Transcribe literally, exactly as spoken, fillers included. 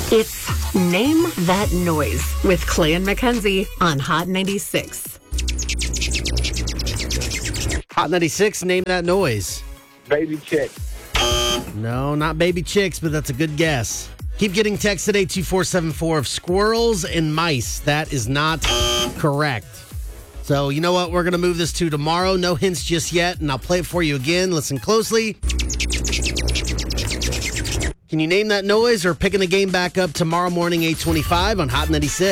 It's Name That Noise with Clay and Mackenzie on Hot ninety-six. Hot ninety-six, name that noise. Baby chick. No, not baby chicks, but that's a good guess. Keep getting text today, two four seven four, of squirrels and mice. That is not correct. So, you know what? We're going to move this to tomorrow. No hints just yet, and I'll play it for you again. Listen closely. Can you name that noise or picking the game back up tomorrow morning, eight twenty-five on Hot ninety-six?